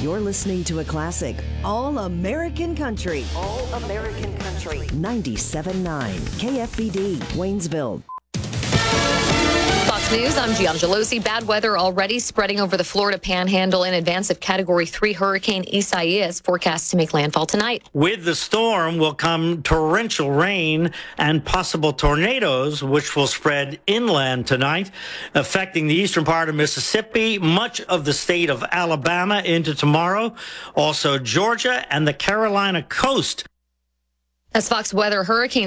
You're listening to a classic, All American Country. All American Country. 97.9 KFBD, Waynesville. Fox News, I'm Gian Gelosi. Bad weather already spreading over the Florida Panhandle in advance of Category 3 Hurricane Isaias, forecast to make landfall tonight. With the storm will come torrential rain and possible tornadoes, which will spread inland tonight, affecting the eastern part of Mississippi, much of the state of Alabama into tomorrow, also Georgia and the Carolina coast. As Fox Weather, hurricane